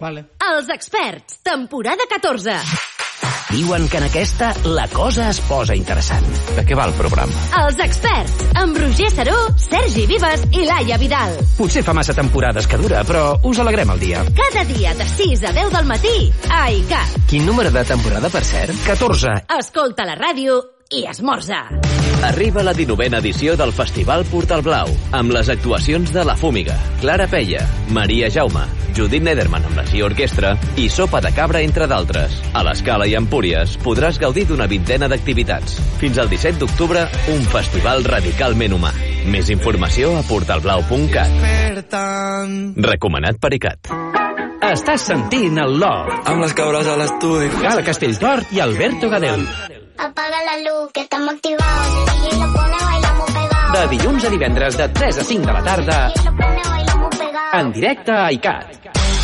Vale. Els experts, temporada 14. Diuen que en aquesta la cosa es posa interessant. De què va el programa? Els experts, amb Roger Saró, Sergi Vives i Laia Vidal. Potser fa massa temporades que dura, però us alegrem el dia. Cada dia de 6 a 10 del matí, a ICAT. Quin número de temporada, per cert? 14. Escolta la ràdio i esmorza. Arriba la 19a edició del Festival Portal Blau, amb les actuacions de La Fúmiga, Clara Peia, Maria Jaume, Judit Nederman amb la Sia Orquestra i Sopa de Cabra, entre d'altres. A l'Escala i Empúries podràs gaudir d'una vintena d'activitats. Fins al 17 d'octubre, un festival radicalment humà. Més informació a portalblau.cat. Recomanat per ICAT. Estàs sentint el Love. Amb les cabres a l'estudi. Gala Castelltort i Alberto Gadel. Apaga la luz, que estamos activados. Y lo pone, bailamos pegados. De dilluns a divendres de 3 a 5 de la tarda. Y lo pone, bailamos pegados. En directe a ICAT.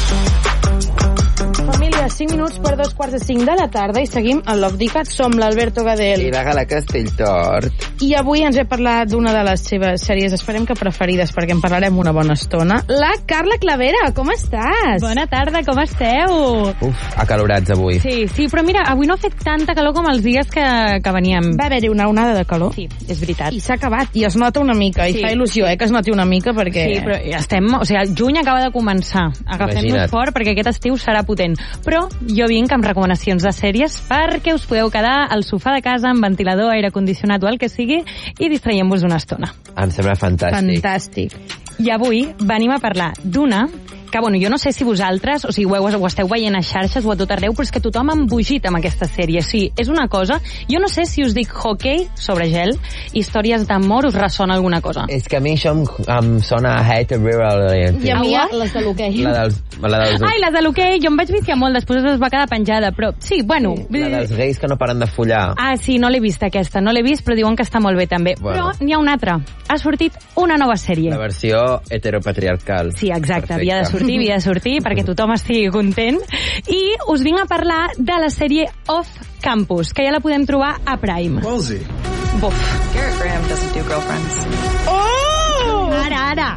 Família, 5 minuts per 2:45 de la tarda i seguim al Love d'ICAT. Som l'Alberto Gadel. I la Gala Castelltort. I avui ens he parlat d'una de les seves sèries, esperem que preferides, perquè en parlarem una bona estona. La Carla Clavera, com estàs? Bona tarda, com esteu? Acalorats avui. Sí, però mira, avui no ha fet tanta calor com els dies que veníem. Va haver-hi una onada de calor. Sí, és veritat. I s'ha acabat, i es nota una mica, i fa il·lusió, que es noti una mica, perquè... Sí, però ja estem... O sigui, el juny acaba de començar. Agafem-nos fort, perquè aquest estiu serà potent. Però jo vinc amb recomanacions de sèries perquè us podeu quedar al sofà de casa amb ventilador, aire condicionat o el que sigui i distraient-vos una estona. Em sembla fantàstic. Fantàstic. I avui venim a parlar d'una que, bueno, jo no sé si vosaltres, o sigui, ho esteu veient a xarxes o a tot arreu, però és que tothom ha embogit amb aquesta sèrie. Sí, és una cosa... Jo no sé si us dic hockey sobre gel, històries d'amor, us ressona alguna cosa. És que a mi això em sona a Hate Rural. I a mi les de l'hoquei. Ai, les de l'hoquei, jo em vaig viciar molt, després es va quedar penjada, però sí, bueno... La dels gais que no paren de follar. Ah, sí, no l'he vist aquesta, no l'he vist, però diuen que està molt bé també. Bueno. Però n'hi ha una altra. Ha sortit una nova sèrie. La versió heteropatriarcal. Sí, exacte, Perfecte. havia de sortir perquè tothom estigui content. I us vinc a parlar de la sèrie Off Campus, que ja la podem trobar a Prime. Ballsy. Buf. Garrett Graham doesn't do girlfriends. Oh! Ara!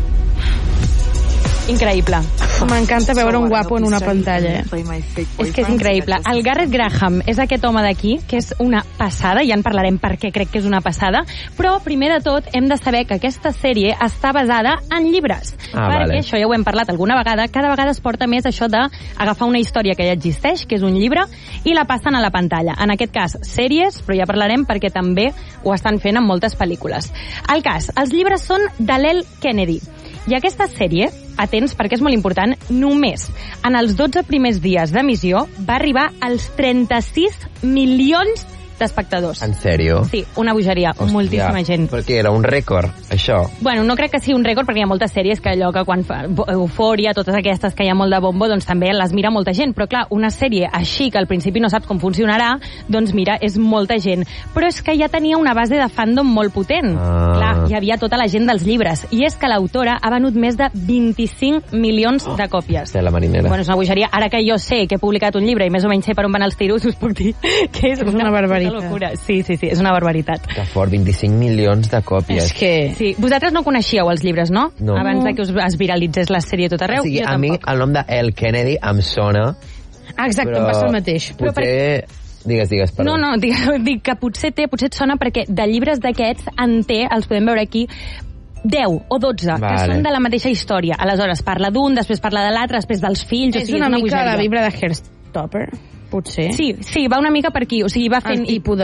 Increïble. M'encanta veure un guapo en una pantalla. És que és increïble. El Garrett Graham és aquest home d'aquí, que és una passada, ja en parlarem perquè crec que és una passada, però primer de tot hem de saber que aquesta sèrie està basada en llibres. Perquè això ja ho hem parlat alguna vegada, cada vegada es porta més això d'agafar una història que ja existeix, que és un llibre, i la passen a la pantalla. En aquest cas, sèries, però ja parlarem perquè també ho estan fent en moltes pel·lícules. El cas, els llibres són de l'El Kennedy. I aquesta sèrie, atents perquè és molt important, només en els 12 primers dies d'emissió va arribar als 36 milions d'espectadors. En sèrio? Sí, una bogeria, moltíssima gent. Perquè era un rècord, això. Bueno, no crec que sigui un rècord perquè hi ha moltes sèries que allò que quan fa Eufòria, totes aquestes que hi ha molt de bombo, doncs també les mira molta gent. Però clar, una sèrie així que al principi no saps com funcionarà, doncs mira, és molta gent. Però és que ja tenia una base de fandom molt potent. Clar, hi havia tota la gent dels llibres. I és que l'autora ha venut més de 25 milions de còpies. De la marinera. Bueno, és una bogeria. Ara que jo sé que he publicat un llibre i més o menys sé per on van els tiros, us puc dir que és una barbaritat. Locura. Sí, és una barbaritat. Que fort, 25 milions de còpies. És que... Sí, vosaltres no coneixíeu els llibres, no? No. Abans de que es viralitzés la sèrie tot arreu. O sigui, jo a mi el nom de El Kennedy em sona... Exacte, em passa el mateix. Potser... Digues, perdó. No, dic que potser et sona perquè de llibres d'aquests en té, els podem veure aquí, 10 o 12, que són de la mateixa història. Aleshores, parla d'un, després parla de l'altre, després dels fills... És una mica la vibra de Heartstopper, potser. Sí, va una mica per aquí. O sigui, va fent...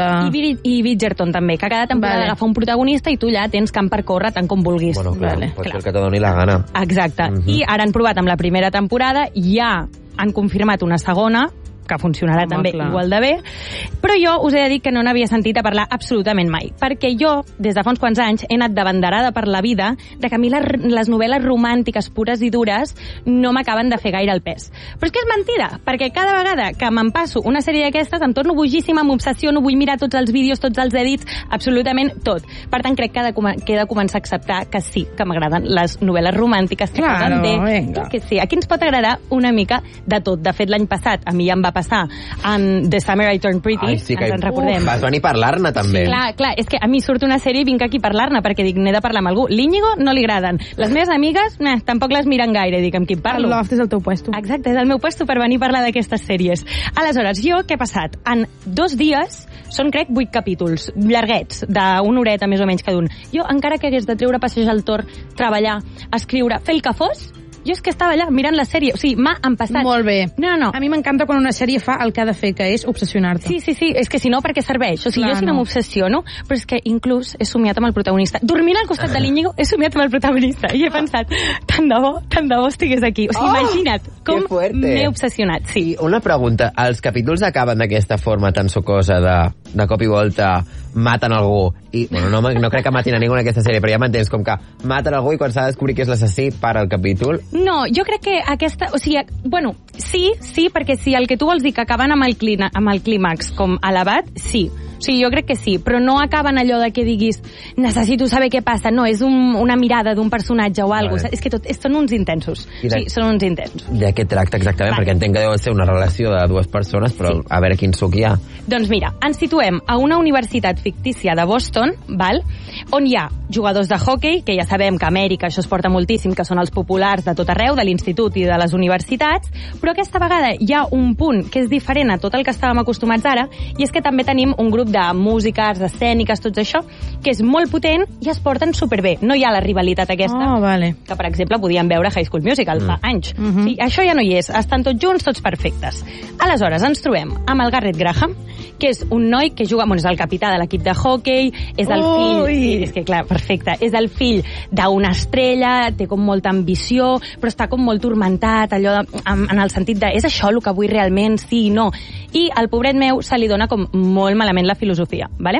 I Bridgerton també, que cada temporada agafa un protagonista i tu ja tens camp per córrer tant com vulguis. Bueno, clar, pot ser el que te doni la gana. Exacte. I ara han provat amb la primera temporada, ja han confirmat una segona, que funcionarà també igual de bé, però jo us he de dir que no n'havia sentit a parlar absolutament mai, perquè jo, des de fa uns quants anys, he anat de banderada per la vida de que a mi les novel·les romàntiques pures i dures no m'acaben de fer gaire el pes. Però és que és mentida, perquè cada vegada que me'n passo una sèrie d'aquestes em torno bojíssima, m'obsessiono, vull mirar tots els vídeos, tots els edits, absolutament tot. Per tant, crec que he de començar a acceptar que sí, que m'agraden les novel·les romàntiques, que acaben bé, que sí. Aquí ens pot agradar una mica de tot. De fet, l'any passat a mi ja em va passar en The Summer I Turned Pretty, Ai, sí que ens en recordem. vas venir a parlar-ne, també. Clar, és que a mi surt una sèrie i vinc aquí a parlar-ne, perquè dic, n'he de parlar amb algú. L'Íñigo no li agraden. Les meves amigues, tampoc les miren gaire, dic, amb qui parlo. El Loft és el teu puesto. Exacte, és el meu puesto per venir a parlar d'aquestes sèries. Aleshores, jo, què ha passat? En 2 dies, són, crec, 8 capítols, llarguets, d'una horeta més o menys cada un. Jo, encara que hagués de treure passejar el torn, treballar, escriure, fer el que fos, jo és que estava allà mirant la sèrie. O sigui, m'ha empassat. Molt bé. No. A mi m'encanta quan una sèrie fa el que ha de fer, que és obsessionar-te. Sí, és que si no, per què serveix? O sigui, Clar, jo si no m'obsessiono, però és que inclús he somiat amb el protagonista. Dormint al costat de l'Íñigo, he somiat amb el protagonista. I he pensat, tant de bo estigués aquí. O sigui, imagina't com m'he obsessionat. Sí. Una pregunta, els capítols acaben d'aquesta forma tan sucosa de cop i volta maten algú i, bueno, no crec que matin a ningú en aquesta sèrie, però ja m'entens, com que maten algú i quan s'ha de descobrir que és l'assassí para el capítol? No, jo crec que aquesta... O sigui, bueno, sí, perquè si el que tu vols dir que acaben amb el clímax com elevat, sí. O sigui, jo crec que sí, però no acaben allò de que diguis necessito saber què passa. No, és una mirada d'un personatge o alguna cosa. És que són uns intensos. Sí, són uns intensos. De què tracta exactament? Perquè entenc que deu ser una relació de 2 persones, però a veure quin suc hi ha. Doncs mira, ens situem a una universitat fictícia de Boston, on hi ha jugadors de hoquei, que ja sabem que a Amèrica això es porta moltíssim, que són els populars de tot arreu, de l'institut i de les universitats, però aquesta vegada hi ha un punt que és diferent a tot el que estàvem acostumats ara, i és que també tenim un grup de música, arts escèniques, tot això, que és molt potent i es porten superbé. No hi ha la rivalitat aquesta, que per exemple podíem veure High School Musical fa anys. Sí, això ja no hi és, estan tots junts, tots perfectes. Aleshores, ens trobem amb el Garrett Graham, que és un noi que juga, bueno, és el capità de l'equip de hoquei, és el fill, sí, és que clar, perfecte, és el fill d'una estrella, té com molta ambició, però està com molt turmentat, allò en el sentit de, és això el que vull realment, sí i no. I al pobret meu se li dona com molt malament la filosofia, ¿vale?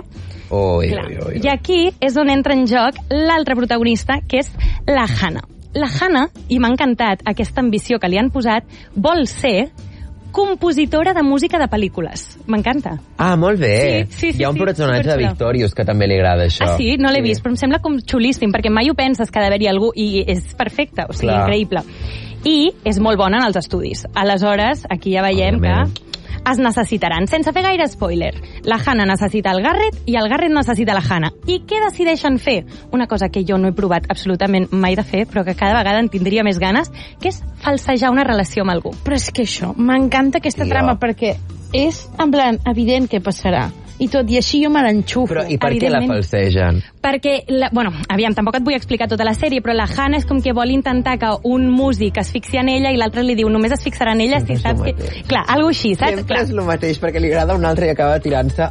I aquí és on entra en joc l'altre protagonista, que és la Hannah. La Hannah, i m'ha encantat aquesta ambició que li han posat, vol ser compositora de música de pel·lícules. M'encanta. Ah, molt bé. Sí, hi ha un personatge de Victorious que també li agrada això. Ah, sí? No l'he vist, però em sembla com xulíssim, perquè mai ho penses que ha d'haver-hi algú, i és perfecte, o sigui, increïble. I és molt bona en els estudis. Aleshores, aquí ja veiem que es necessitaran. Sense fer gaire spoiler, la Hannah necessita el Garrett i el Garrett necessita la Hannah. I què decideixen fer? Una cosa que jo no he provat absolutament mai de fer, però que cada vegada en tindria més ganes, que és falsejar una relació amb algú. Però és que això, m'encanta aquesta trama, perquè és, en plan, evident què passarà. I tot i així jo me l'enxufo. Però i per què la falsegen? Perquè, bueno, aviam, tampoc et vull explicar tota la sèrie, però la Hannah és com que vol intentar que un músic es fixi en ella i l'altre li diu només es fixarà en ella si saps que... Clar, algo així, saps? Sempre és el mateix, perquè li agrada un altre i acaba tirant-se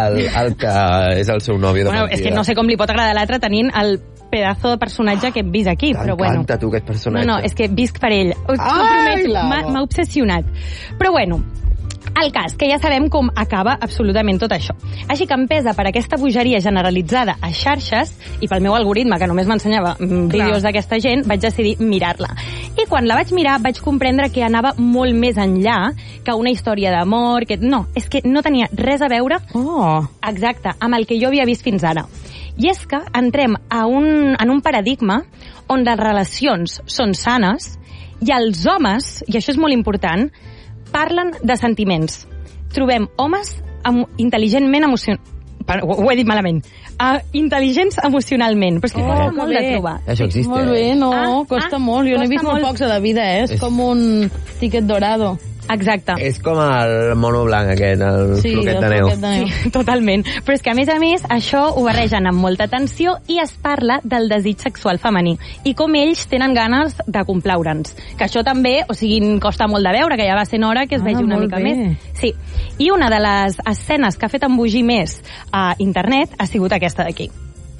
al que és el seu nòvio de mentida. És que no sé com li pot agradar a l'altre tenint el pedazo de personatge que hem vist aquí, però bueno. T'encanta tu aquest personatge. No, és que visc per ell. Ho prometo, m'ha obsessionat. Però bueno, el cas, que ja sabem com acaba absolutament tot això. Així que empesa per aquesta bogeria generalitzada a xarxes, i pel meu algoritme, que només m'ensenyava vídeos d'aquesta gent, vaig decidir mirar-la. I quan la vaig mirar vaig comprendre que anava molt més enllà que una història d'amor, que no, és que no tenia res a veure exacte amb el que jo havia vist fins ara. I és que entrem en un paradigma on les relacions són sanes i els homes, i això és molt important, parlen de sentiments. Trobem homes intel·ligentment ho he dit malament. Intel·ligents emocionalment. Però és que costa molt de trobar. Això existe. Molt bé, costa molt. Jo n'he vist molt pocs a la vida, és com un tiquet dorado. Exacte. És com el mono blanc aquest, el floquet de neu. Sí, totalment. Però és que, a més, això ho barregen amb molta atenció i es parla del desig sexual femení i com ells tenen ganes de complaure'ns. Que això també, o sigui, costa molt de veure, que ja va sent hora que es vegi una mica més. Sí. I una de les escenes que ha fet embogir més a internet ha sigut aquesta d'aquí.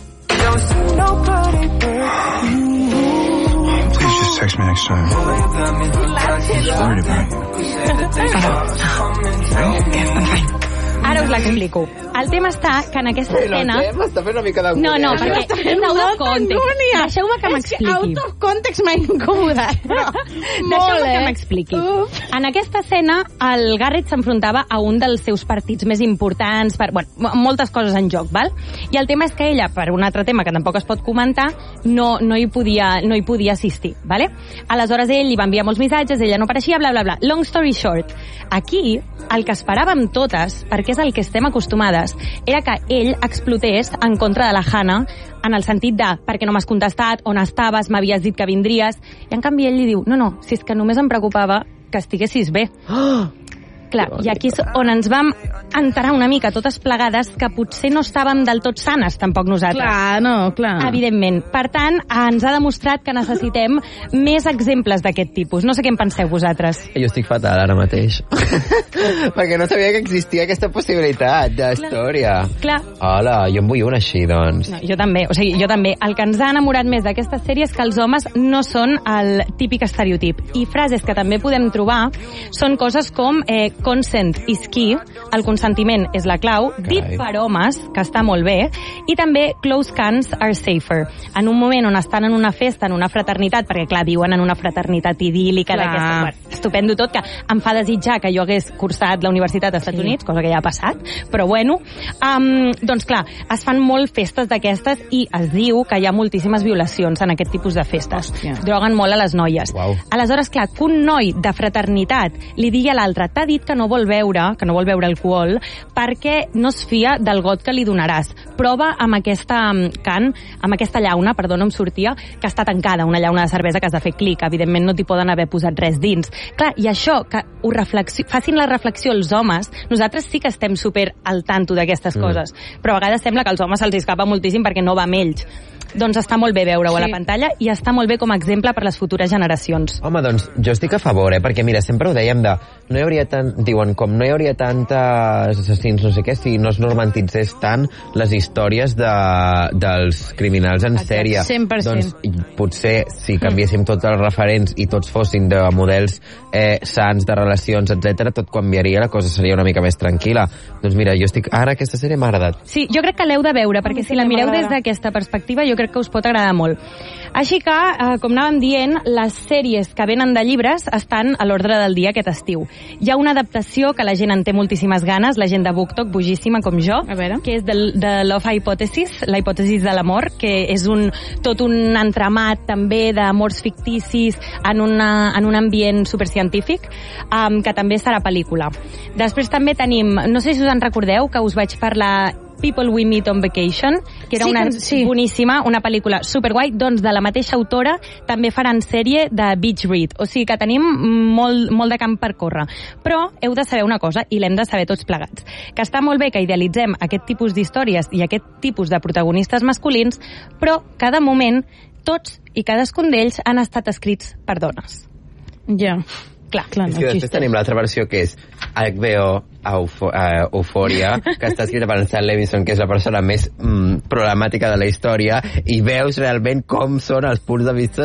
Just text me next time. I'm worried about you. Okay, I'm fine. Ara us l'explico. El tema està que en aquesta escena... M'està fent una mica d'angúnia. No, perquè és out of context. Deixeu-me que m'expliqui. Out of context m'ha incomodat. Deixeu-me que m'expliqui. En aquesta escena, el Garrett s'enfrontava a un dels seus partits més importants, moltes coses en joc, val? I el tema és que ella, per un altre tema que tampoc es pot comentar, no hi podia assistir, vale? Aleshores ell li va enviar molts missatges, ella no apareixia, bla, bla, bla. Long story short, aquí el que esperàvem totes, perquè és el que estem acostumades, era que ell explotés en contra de la Hannah, en el sentit de, perquè no m'has contestat, on estaves, m'havies dit que vindries, i en canvi ell li diu, no, si és que només em preocupava que estiguessis bé. Clar, i aquí és on ens vam enterar una mica totes plegades que potser no estàvem del tot sanes, tampoc nosaltres. Clar. Evidentment. Per tant, ens ha demostrat que necessitem més exemples d'aquest tipus. No sé què en penseu vosaltres. Jo estic fatal ara mateix. Perquè no sabia que existia aquesta possibilitat d'història. Clar. Hola, jo en vull una així, doncs. No, jo també. El que ens ha enamorat més d'aquesta sèrie és que els homes no són el típic estereotip. I frases que també podem trobar són coses com consent is key, el consentiment és la clau, dit per homes, que està molt bé, i també close cans are safer. En un moment on estan en una festa, en una fraternitat, perquè clar, diuen en una fraternitat idíl·lica d'aquesta, estupendo tot, que em fa desitjar que jo hagués cursat la universitat als Estats Units, cosa que ja ha passat, però bueno, doncs clar, es fan molt festes d'aquestes i es diu que hi ha moltíssimes violacions en aquest tipus de festes. Droguen molt a les noies. Aleshores, clar, que un noi de fraternitat li digui a l'altre, t'ha dit que no vol beure alcohol perquè no es fia del got que li donaràs. Prova amb aquesta llauna, no em sortia, que està tancada, una llauna de cervesa que has de fer clic. Evidentment no t'hi poden haver posat res dins. Clar, i això, que facin la reflexió els homes, nosaltres sí que estem super al tanto d'aquestes coses, però a vegades sembla que als homes se'ls escapa moltíssim perquè no va amb ells. Doncs està molt bé veure-ho a la pantalla i està molt bé com a exemple per les futures generacions. Home, doncs jo estic a favor, perquè mira, sempre ho dèiem diuen com no hi hauria tantes assassins, no sé què, si no es normatitzés tant les històries dels criminals en sèrie. 100%. Doncs potser si canviéssim tots els referents i tots fossin de models sants, de relacions, etc, tot canviaria, la cosa seria una mica més tranquil·la. Doncs mira, ara aquesta sèrie m'ha agradat. Sí, jo crec que l'heu de veure, perquè si la mireu des d'aquesta perspectiva jo crec que us pot agradar molt. Així que, com anàvem dient, les sèries que venen de llibres estan a l'ordre del dia aquest estiu. Hi ha una adaptació que la gent en té moltíssimes ganes, la gent de BookTok, bojíssima com jo, que és de Love Hypothesis, la hipòtesis de l'amor, que és tot un entramat també d'amors ficticis en un ambient supercientífic, que també serà pel·lícula. Després també tenim, no sé si us en recordeu, que us vaig parlar People We Meet on Vacation, que era boníssima, una pel·lícula superguai, doncs de la mateixa autora també faran sèrie de Beach Read, o sigui que tenim molt de camp per córrer. Però heu de saber una cosa, i l'hem de saber tots plegats, que està molt bé que idealitzem aquest tipus d'històries i aquest tipus de protagonistes masculins, però cada moment tots i cadascun d'ells han estat escrits per dones. Ja. Clar, és que després tenim l'altra versió, que és HBO Euphoria, que està escrita per Sam Levinson, que és la persona més problemàtica de la història, i veus realment com són els punts de vista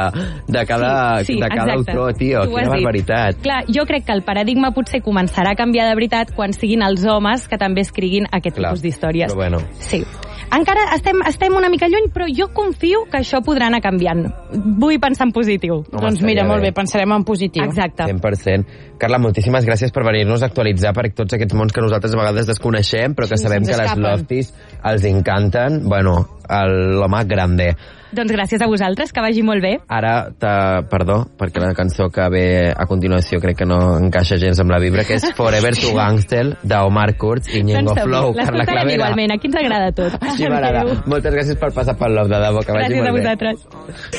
de cada autor, tio. Quina barbaritat. Clar, jo crec que el paradigma potser començarà a canviar de veritat quan siguin els homes que també escriguin aquest tipus d'històries. Però bueno. Sí. Encara estem una mica lluny, però jo confio que això podrà anar canviant. Vull pensar en positiu. Doncs mira, molt bé, pensarem en positiu. Exacte. 100%. Carla, moltíssimes gràcies per venir-nos a actualitzar per tots aquests mons que nosaltres a vegades desconeixem, però que sabem que les Lofties els encanten. Bueno, l'home grande. Doncs gràcies a vosaltres, que vagi molt bé. Ara, perdó, perquè la cançó que ve a continuació crec que no encaixa gens amb la vibra, que és Forever to Gangster, d'Omar Kurz i Ñengo Flow. L'escoltarem igualment, aquí ens agrada tot. Sí, m'agrada. Moltes gràcies per passar pel Love, de debò, que vagi molt bé. Gràcies a vosaltres.